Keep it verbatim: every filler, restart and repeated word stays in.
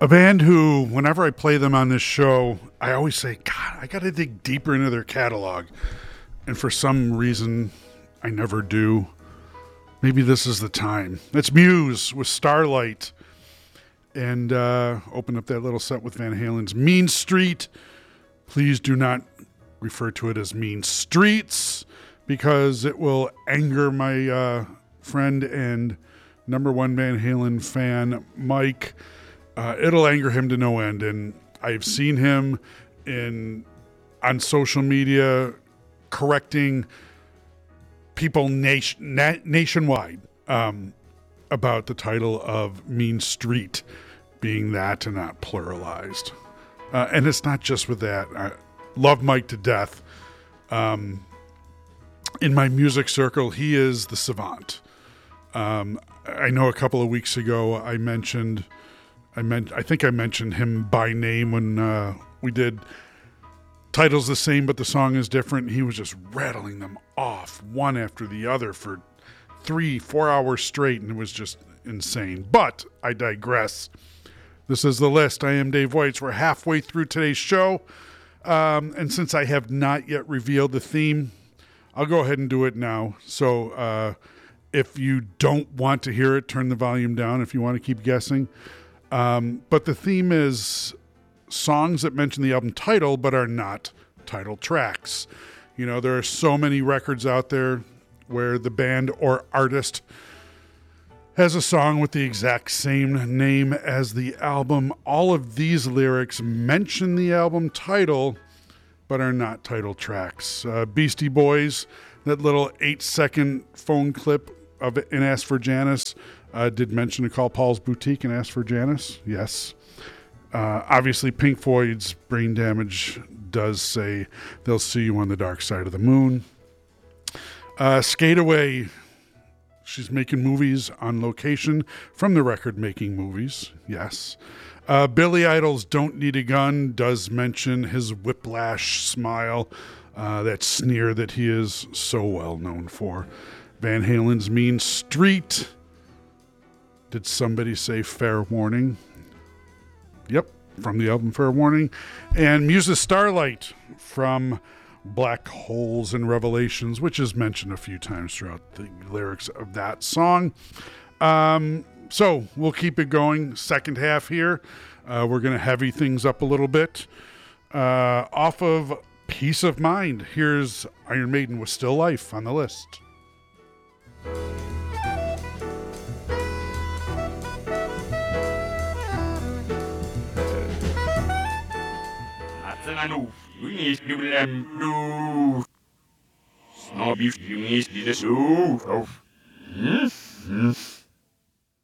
A band who, whenever I play them on this show, I always say, God, I got to dig deeper into their catalog. And for some reason, I never do. Maybe this is the time. It's Muse with Starlight. And uh, open up that little set with Van Halen's Mean Street. Please do not refer to it as Mean Streets, because it will anger my uh, friend and number one Van Halen fan, Mike. Uh, it'll anger him to no end, and I've seen him in on social media correcting people nation, na- nationwide um, about the title of Mean Street being that and not pluralized. Uh, and it's not just with that. I love Mike to death. Um, in my music circle, he is the savant. Um, I know a couple of weeks ago I mentioned... I meant. I think I mentioned him by name when uh, we did titles the same, but the song is different. He was just rattling them off one after the other for three, four hours straight, and it was just insane. But I digress. This is the list. I am Dave Weitz. We're halfway through today's show, um, and since I have not yet revealed the theme, I'll go ahead and do it now. So uh, if you don't want to hear it, turn the volume down. If you want to keep guessing. Um, but the theme is songs that mention the album title but are not title tracks. You know, there are so many records out there where the band or artist has a song with the exact same name as the album. All of these lyrics mention the album title but are not title tracks. Uh, Beastie Boys, that little eight-second phone clip of it in Ask for Janice, Uh, did mention to call Paul's Boutique and ask for Janice. Yes. Uh, obviously, Pink Floyd's Brain Damage does say they'll see you on the dark side of the moon. Uh, Skate Away. She's making movies on location from the record Making Movies. Yes. Uh, Billy Idol's Don't Need a Gun does mention his whiplash smile, uh, that sneer that he is so well known for. Van Halen's Mean Street. Did somebody say Fair Warning? Yep, from the album Fair Warning. And Muse's Starlight from Black Holes and Revelations, which is mentioned a few times throughout the lyrics of that song. Um, so we'll keep it going. Second half here. Uh, we're going to heavy things up a little bit. Uh, off of Peace of Mind, here's Iron Maiden with Still Life on the list. Ano, you need to Snobby, you need to do.